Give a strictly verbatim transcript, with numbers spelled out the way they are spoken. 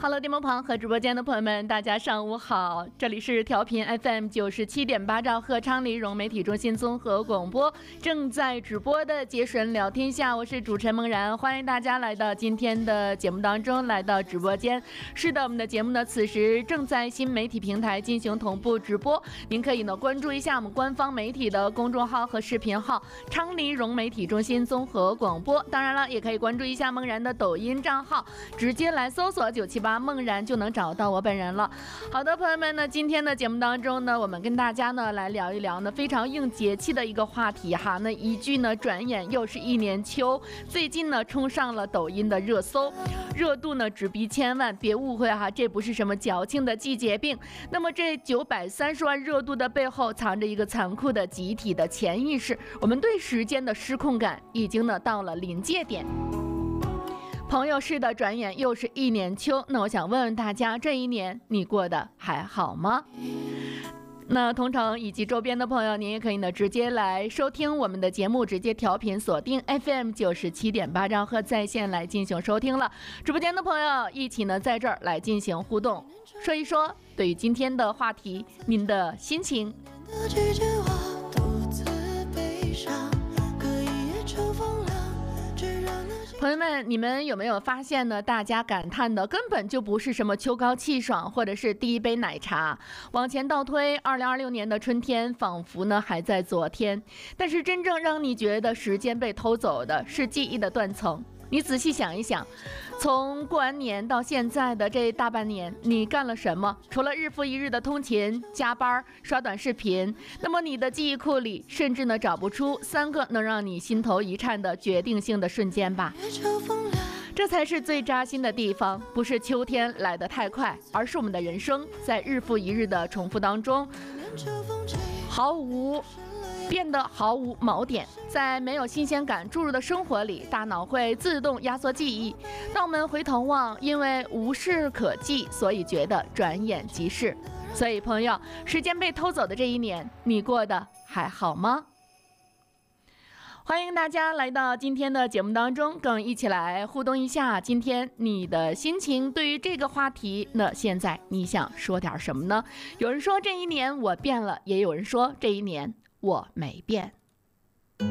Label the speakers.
Speaker 1: Hello， 电波旁和直播间的朋友们，大家上午好，这里是调频 F M 九十七点八兆赫昌黎融媒体中心综合广播，正在直播的杰神聊天下，我是主持人梦然，欢迎大家来到今天的节目当中，来到直播间。是的，我们的节目呢，此时正在新媒体平台进行同步直播，您可以呢关注一下我们官方媒体的公众号和视频号昌黎融媒体中心综合广播，当然了，也可以关注一下梦然的抖音账号，直接来搜索九七八梦然就能找到我本人了。好的，朋友们呢，今天的节目当中呢，我们跟大家呢来聊一聊呢非常应节气的一个话题哈。那一句呢，转眼又是一年秋，最近呢冲上了抖音的热搜，热度呢直逼千万，别误会哈，这不是什么矫情的季节病。那么这九百三十万热度的背后，藏着一个残酷的集体的潜意识，我们对时间的失控感已经呢到了临界点。朋友，是的，转眼又是一年秋，那我想问问大家，这一年你过得还好吗？那同城以及周边的朋友，您也可以呢直接来收听我们的节目，直接调频锁定 F M 九十七点八兆赫在线来进行收听了。直播间的朋友一起呢在这儿来进行互动，说一说对于今天的话题您的心情。朋友们，你们有没有发现呢？大家感叹的根本就不是什么秋高气爽，或者是第一杯奶茶。往前倒推，二零二六年的春天仿佛呢还在昨天，但是真正让你觉得时间被偷走的是记忆的断层。你仔细想一想，从过完年到现在的这大半年，你干了什么？除了日复一日的通勤、加班、刷短视频，那么你的记忆库里甚至呢找不出三个能让你心头一颤的决定性的瞬间吧？这才是最扎心的地方，不是秋天来得太快，而是我们的人生在日复一日的重复当中，毫无变得毫无锚点。在没有新鲜感注入的生活里，大脑会自动压缩记忆。当我们回头望，因为无事可记，所以觉得转眼即逝。所以朋友，时间被偷走的这一年，你过得还好吗？欢迎大家来到今天的节目当中，跟我一起来互动一下今天你的心情。对于这个话题，那现在你想说点什么呢？有人说这一年我变了，也有人说这一年我没变。